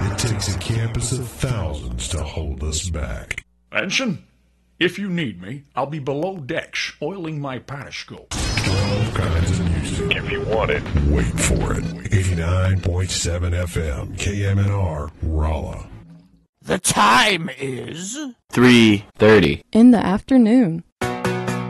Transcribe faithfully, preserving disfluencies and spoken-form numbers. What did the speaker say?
It takes a campus of thousands to hold us back. Ensign, if you need me, I'll be below decks, oiling my periscope. twelve kinds of music. If you want it. Wait for it. eighty-nine point seven F M, K M N R, Rolla. The time is... three thirty. In the afternoon.